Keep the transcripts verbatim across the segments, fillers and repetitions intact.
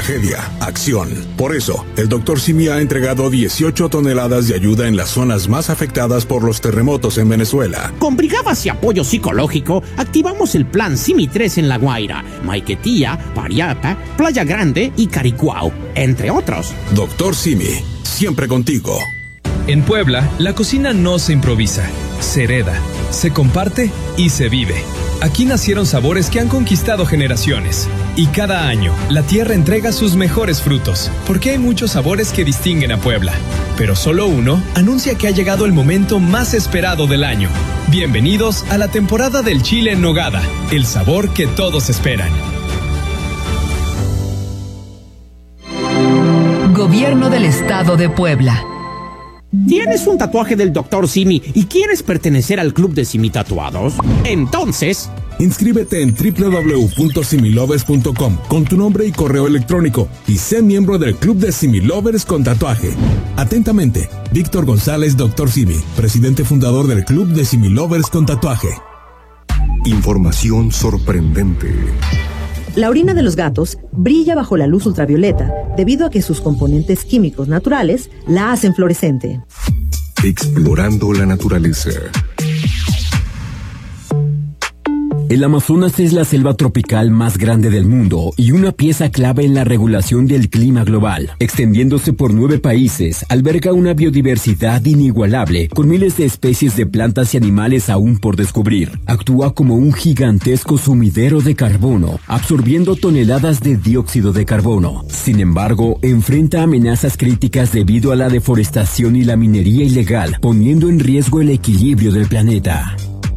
tragedia, acción. Por eso, el doctor Simi ha entregado dieciocho toneladas de ayuda en las zonas más afectadas por los terremotos en Venezuela. Con brigadas y apoyo psicológico, activamos el plan Simi tres en La Guaira, Maiquetía, Pariata, Playa Grande y Caricuao, entre otros. Doctor Simi, siempre contigo. En Puebla, la cocina no se improvisa, se hereda, se comparte y se vive. Aquí nacieron sabores que han conquistado generaciones. Y cada año, la tierra entrega sus mejores frutos, porque hay muchos sabores que distinguen a Puebla. Pero solo uno anuncia que ha llegado el momento más esperado del año. Bienvenidos a la temporada del chile en nogada, el sabor que todos esperan. Gobierno del Estado de Puebla. ¿Tienes un tatuaje del doctor Simi y quieres pertenecer al club de Simi Tatuados? Entonces, inscríbete en doble u doble u doble u punto similovers punto com con tu nombre y correo electrónico y sé miembro del club de Similovers con tatuaje. Atentamente, Víctor González, doctor Simi, presidente fundador del club de Similovers con tatuaje. Información sorprendente. La orina de los gatos brilla bajo la luz ultravioleta debido a que sus componentes químicos naturales la hacen fluorescente. Explorando la naturaleza. El Amazonas es la selva tropical más grande del mundo y una pieza clave en la regulación del clima global. Extendiéndose por nueve países, alberga una biodiversidad inigualable, con miles de especies de plantas y animales aún por descubrir. Actúa como un gigantesco sumidero de carbono, absorbiendo toneladas de dióxido de carbono. Sin embargo, enfrenta amenazas críticas debido a la deforestación y la minería ilegal, poniendo en riesgo el equilibrio del planeta.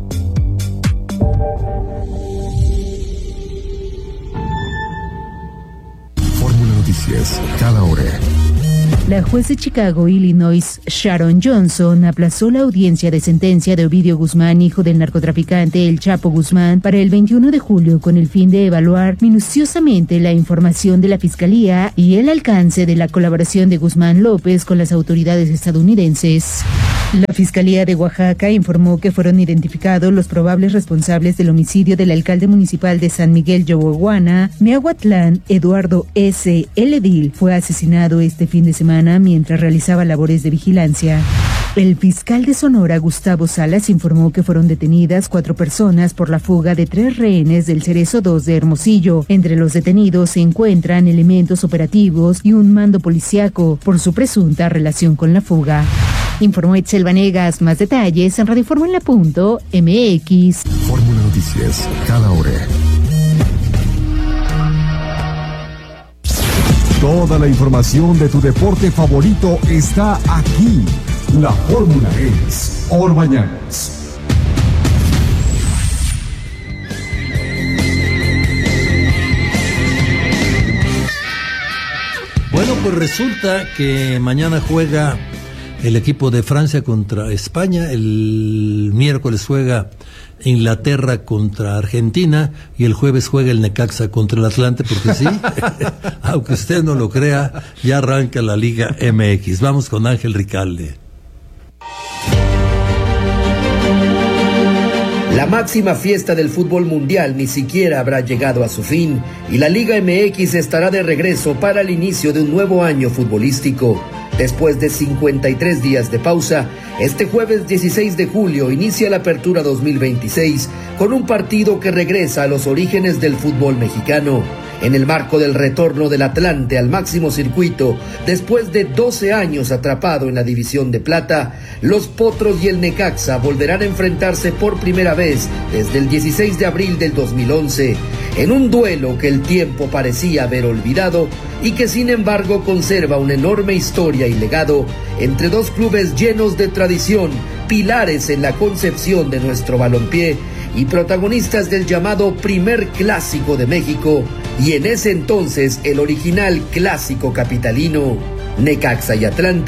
Noticias cada hora. La juez de Chicago, Illinois, Sharon Johnson, aplazó la audiencia de sentencia de Ovidio Guzmán, hijo del narcotraficante El Chapo Guzmán, para el veintiuno de julio con el fin de evaluar minuciosamente la información de la Fiscalía y el alcance de la colaboración de Guzmán López con las autoridades estadounidenses. La Fiscalía de Oaxaca informó que fueron identificados los probables responsables del homicidio del alcalde municipal de San Miguel Yohuahuana, Miahuatlán, Eduardo S. El edil fue asesinado este fin de semana mientras realizaba labores de vigilancia. El fiscal de Sonora, Gustavo Salas, informó que fueron detenidas cuatro personas por la fuga de tres rehenes del Cerezo dos de Hermosillo. Entre los detenidos se encuentran elementos operativos y un mando policiaco por su presunta relación con la fuga. Informó Etzel Vanegas. Más detalles en radio fórmula punto m x. Fórmula Noticias, cada hora. Toda la información de tu deporte favorito está aquí. La fórmula es Or Mañanas. Bueno, pues resulta que mañana juega el equipo de Francia contra España, el miércoles juega Inglaterra contra Argentina y el jueves juega el Necaxa contra el Atlante, porque sí, aunque usted no lo crea, ya arranca la Liga M X. Vamos con Ángel Ricalde. La máxima fiesta del fútbol mundial ni siquiera habrá llegado a su fin y la Liga M X estará de regreso para el inicio de un nuevo año futbolístico. Después de cincuenta y tres días de pausa, este jueves dieciséis de julio inicia la Apertura dos mil veintiséis con un partido que regresa a los orígenes del fútbol mexicano. En el marco del retorno del Atlante al máximo circuito, después de doce años atrapado en la división de plata, los Potros y el Necaxa volverán a enfrentarse por primera vez desde el dieciséis de abril del dos mil once, en un duelo que el tiempo parecía haber olvidado y que sin embargo conserva una enorme historia y legado entre dos clubes llenos de tradición, pilares en la concepción de nuestro balompié y protagonistas del llamado primer clásico de México y en ese entonces el original clásico capitalino. Necaxa y Atlante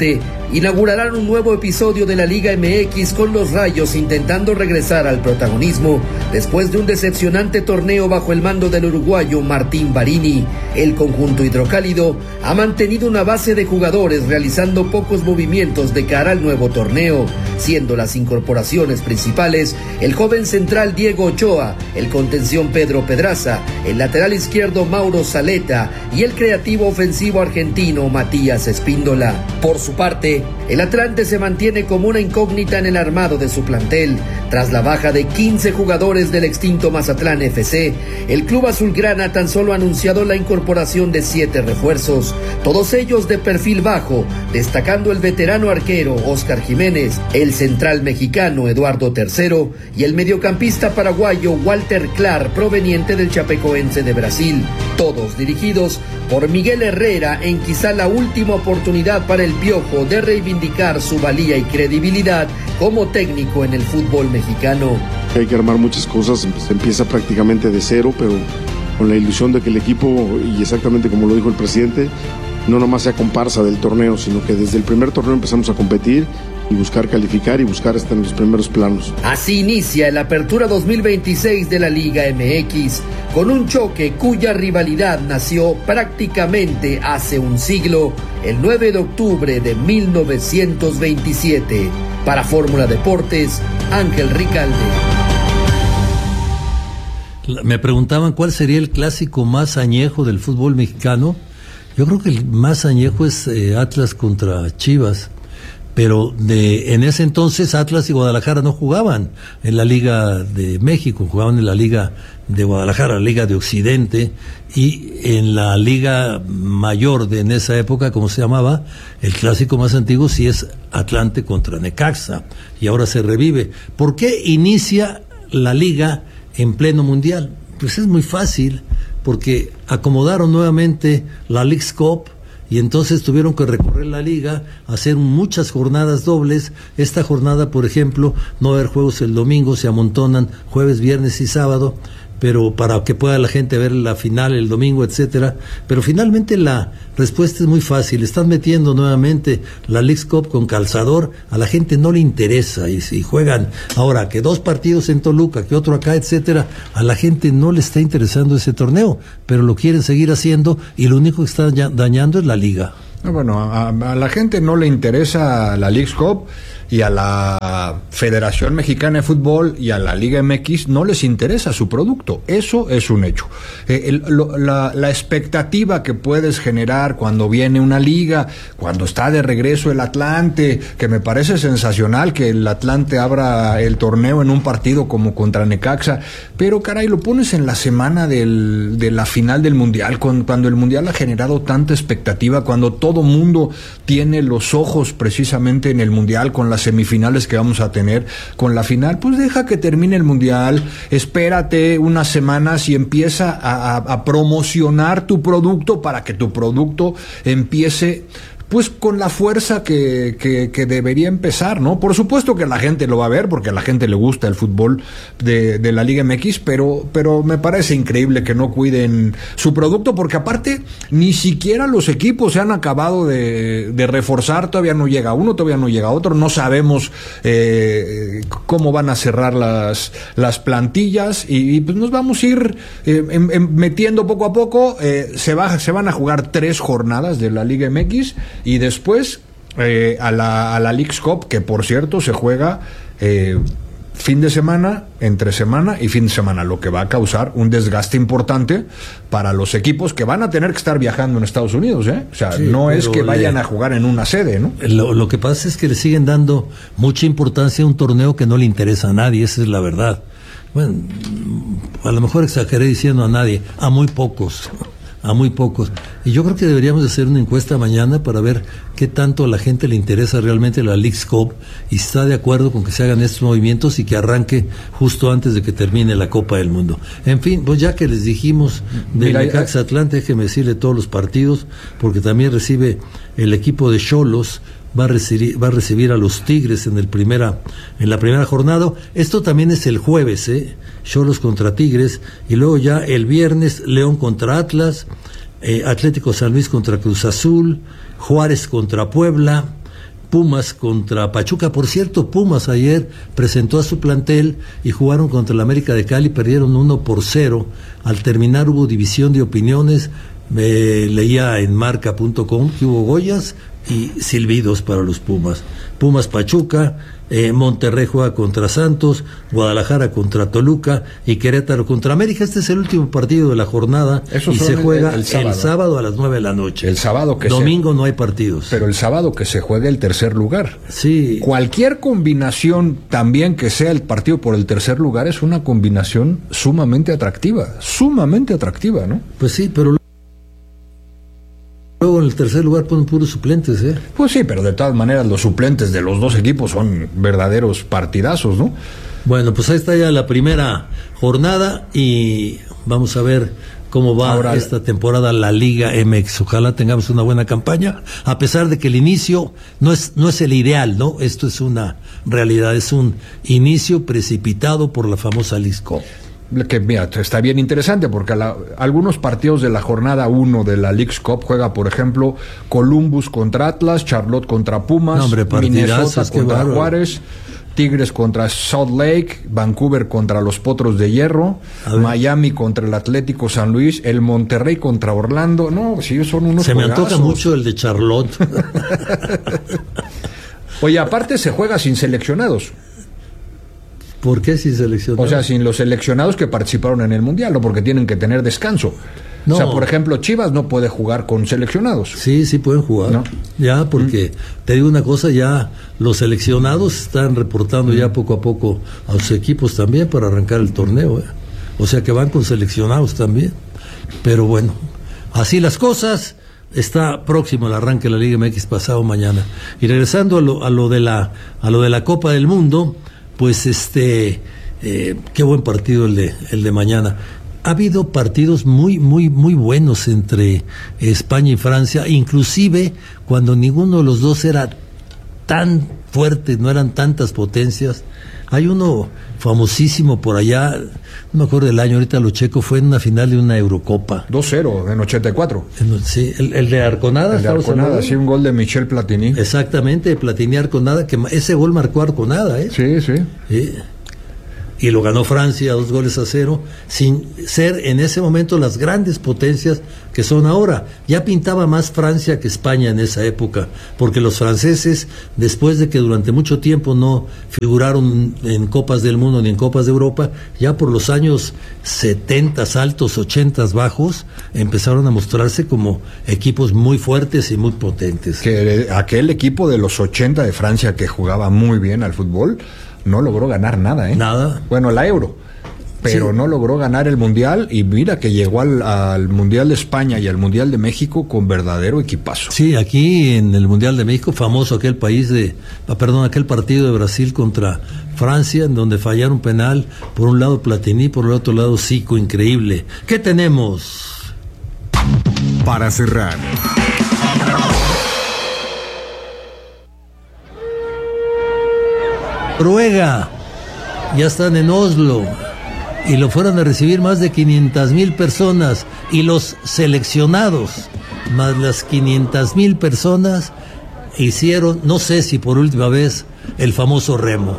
inaugurarán un nuevo episodio de la Liga M X con los Rayos intentando regresar al protagonismo después de un decepcionante torneo bajo el mando del uruguayo Martín Barini. El conjunto hidrocálido ha mantenido una base de jugadores realizando pocos movimientos de cara al nuevo torneo, siendo las incorporaciones principales el joven central Diego Ochoa, el contención Pedro Pedraza, el lateral izquierdo Mauro Zaleta y el creativo ofensivo argentino Matías Espíndola. Por su parte, el Atlante se mantiene como una incógnita en el armado de su plantel. Tras la baja de quince jugadores del extinto Mazatlán F C, el club azulgrana tan solo ha anunciado la incorporación de siete refuerzos, todos ellos de perfil bajo, destacando el veterano arquero Óscar Jiménez, el central mexicano Eduardo Tercero y el mediocampista paraguayo Walter Clark, proveniente del Chapecoense de Brasil, todos dirigidos por Miguel Herrera en quizá la última oportunidad para el Piojo de reivindicar su valía y credibilidad como técnico en el fútbol mexicano. Hay que armar muchas cosas, se empieza prácticamente de cero, pero con la ilusión de que el equipo, y exactamente como lo dijo el presidente, no nomás sea comparsa del torneo, sino que desde el primer torneo empezamos a competir y buscar calificar y buscar estar en los primeros planos. Así inicia el Apertura dos mil veintiséis de la Liga M X, con un choque cuya rivalidad nació prácticamente hace un siglo, el nueve de octubre de mil novecientos veintisiete. Para Fórmula Deportes, Ángel Ricalde. Me preguntaban cuál sería el clásico más añejo del fútbol mexicano. Yo creo que el más añejo es eh, Atlas contra Chivas. Pero de en ese entonces Atlas y Guadalajara no jugaban en la Liga de México, jugaban en la Liga de Guadalajara, la Liga de Occidente, y en la Liga Mayor de en esa época, como se llamaba, el clásico más antiguo sí es Atlante contra Necaxa, y ahora se revive. ¿Por qué inicia la Liga en pleno mundial? Pues es muy fácil, porque acomodaron nuevamente la Leagues Cup, y entonces tuvieron que recorrer la liga, hacer muchas jornadas dobles. Esta jornada, por ejemplo, no va a haber juegos el domingo, se amontonan jueves, viernes y sábado, pero para que pueda la gente ver la final el domingo, etcétera. Pero finalmente la respuesta es muy fácil. Están metiendo nuevamente la Leagues Cup con calzador, a la gente no le interesa, y si juegan ahora que dos partidos en Toluca, que otro acá, etcétera, a la gente no le está interesando ese torneo, pero lo quieren seguir haciendo, y lo único que está dañando es la liga. Bueno, a, a la gente no le interesa la Leagues Cup, y a la Federación Mexicana de Fútbol y a la Liga M X no les interesa su producto. Eso es un hecho. Eh, el, lo, la, la expectativa que puedes generar cuando viene una liga, cuando está de regreso el Atlante, que me parece sensacional que el Atlante abra el torneo en un partido como contra Necaxa, pero caray, lo pones en la semana del, de la final del Mundial, con, cuando el Mundial ha generado tanta expectativa, cuando todo mundo tiene los ojos precisamente en el Mundial, con las semifinales que vamos a tener, con la final, pues deja que termine el Mundial, espérate unas semanas y empieza a, a, a promocionar tu producto para que tu producto empiece pues con la fuerza que, que, que debería empezar, ¿no? Por supuesto que la gente lo va a ver, porque a la gente le gusta el fútbol de, de la Liga M X, pero, pero me parece increíble que no cuiden su producto, porque aparte ni siquiera los equipos se han acabado de, de reforzar, todavía no llega uno, todavía no llega otro, no sabemos eh, cómo van a cerrar las, las plantillas, y, y pues nos vamos a ir eh, em, em, metiendo poco a poco. eh, se, va, se van a jugar tres jornadas de la Liga M X, y después eh, a la, a la Leagues Cup, que por cierto se juega eh, fin de semana, entre semana y fin de semana, lo que va a causar un desgaste importante para los equipos que van a tener que estar viajando en Estados Unidos, ¿eh? O sea, sí, no es que vayan le, a jugar en una sede, ¿no? Lo, lo que pasa es que le siguen dando mucha importancia a un torneo que no le interesa a nadie, esa es la verdad. Bueno, a lo mejor exageré diciendo a nadie, a muy pocos. A muy pocos. Y yo creo que deberíamos hacer una encuesta mañana para ver qué tanto a la gente le interesa realmente la Leagues Cup, y está de acuerdo con que se hagan estos movimientos y que arranque justo antes de que termine la Copa del Mundo. En fin, pues ya que les dijimos del Necaxa Atlante, déjeme decirle todos los partidos, porque también recibe el equipo de Xolos, va a recibir, va a recibir a los Tigres en el primera, en la primera jornada. Esto también es el jueves, eh, Xolos contra Tigres, y luego ya el viernes León contra Atlas, eh, Atlético San Luis contra Cruz Azul, Juárez contra Puebla, Pumas contra Pachuca. Por cierto, Pumas ayer presentó a su plantel y jugaron contra el América de Cali, perdieron uno por cero. Al terminar hubo división de opiniones. Me leía en marca punto com que hubo goyas y silbidos para los Pumas. Pumas Pachuca, eh, Monterrey juega contra Santos, Guadalajara contra Toluca y Querétaro contra América. Este es el último partido de la jornada. Esos y son se el- juega el el sábado. sábado. a las nueve de la noche. El sábado que Domingo se... no hay partidos. Pero el sábado que se juegue el tercer lugar. Sí. Cualquier combinación también que sea el partido por el tercer lugar es una combinación sumamente atractiva, sumamente atractiva, ¿no? Pues sí, pero luego en el tercer lugar ponen puros suplentes, ¿eh? Pues sí, pero de todas maneras los suplentes de los dos equipos son verdaderos partidazos, ¿no? Bueno, pues ahí está ya la primera jornada y vamos a ver cómo va Ahora, esta temporada la Liga M X. Ojalá tengamos una buena campaña, a pesar de que el inicio no es no es el ideal, ¿no? Esto es una realidad, es un inicio precipitado por la famosa Leagues Cup. Que mira, está bien interesante porque a la- algunos partidos de la jornada uno de la Leagues Cup juega, por ejemplo, Columbus contra Atlas, Charlotte contra Pumas, No, hombre, partidazos, Minnesota qué contra bárbaro. Juárez, Tigres contra Salt Lake, Vancouver contra los Potros de Hierro, Miami contra el Atlético San Luis, el Monterrey contra Orlando. No, sí, son unos Se me juegazos. antoja mucho el de Charlotte. Oye, aparte se juega sin seleccionados. ¿Por qué sin seleccionados? O sea, sin los seleccionados que participaron en el Mundial, ¿no? Porque tienen que tener descanso. No. O sea, por ejemplo, Chivas no puede jugar con seleccionados. Sí, sí pueden jugar. ¿No? Ya, porque te digo una cosa, ya los seleccionados están reportando ya poco a poco a sus equipos también para arrancar el torneo. ¿eh? O sea que van con seleccionados también. Pero bueno, así las cosas. Está próximo el arranque de la Liga M X pasado mañana. Y regresando a lo, a lo de la a lo de la Copa del Mundo, pues este eh, qué buen partido el de el de mañana. Ha habido partidos muy muy muy buenos entre España y Francia, inclusive cuando ninguno de los dos era tan fuerte, no eran tantas potencias. Hay uno famosísimo por allá, no me acuerdo del año, ahorita lo checo, fue en una final de una Eurocopa. dos cero en ochenta y cuatro. En- Sí, el, el de Arconada. El de ¿estamos Arconada, hablando? sí, un gol de Michel Platini. Exactamente, Platini Arconada, que ma- ese gol marcó Arconada, ¿eh? Sí, sí. Sí. Y lo ganó Francia dos goles a cero, sin ser en ese momento las grandes potencias que son ahora. Ya pintaba más Francia que España en esa época, porque los franceses, después de que durante mucho tiempo no figuraron en Copas del Mundo ni en Copas de Europa, ya por los años setenta altos, ochenta bajos, empezaron a mostrarse como equipos muy fuertes y muy potentes. Que aquel equipo de los ochenta de Francia que jugaba muy bien al fútbol no logró ganar nada, ¿eh? Nada. Bueno, la Euro, pero Sí. no logró ganar el Mundial y mira que llegó al, al Mundial de España y al Mundial de México con verdadero equipazo. Sí, aquí en el Mundial de México, famoso aquel país de, ah, perdón, aquel partido de Brasil contra Francia, en donde fallaron penal, por un lado Platini, por el otro lado Zico, increíble. ¿Qué tenemos? Para cerrar, Noruega, ya están en Oslo y lo fueron a recibir más de quinientas mil personas y los seleccionados, más las quinientas mil personas, hicieron, no sé si por última vez, el famoso remo.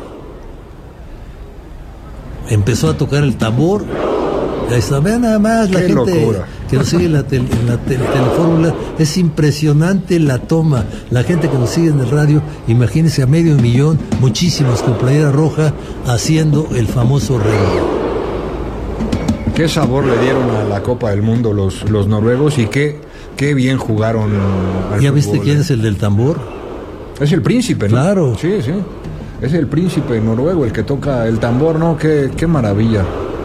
Empezó a tocar el tambor. Ahí está, vean nada más la Qué gente locura. que nos sigue en la, tel- en la tel- telefórmula. Es impresionante la toma. La gente que nos sigue en el radio, imagínense a medio millón, muchísimos con playera roja, haciendo el famoso remo. Qué sabor le dieron a la Copa del Mundo los, los noruegos y qué, qué bien jugaron al ¿Ya viste fútbol, quién ¿eh? es el del tambor? Es el príncipe, ¿no? Claro. Sí, sí. Es el príncipe noruego el que toca el tambor, ¿no? Qué, qué maravilla.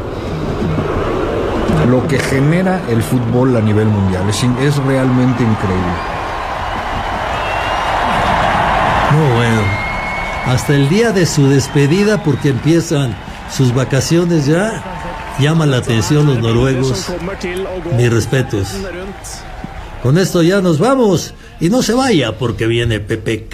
Lo que genera el fútbol a nivel mundial es, in- es realmente increíble. No, bueno. Hasta el día de su despedida, porque empiezan sus vacaciones ya, llama la atención los noruegos. Mis respetos. Con esto ya nos vamos. Y no se vaya, porque viene Pepe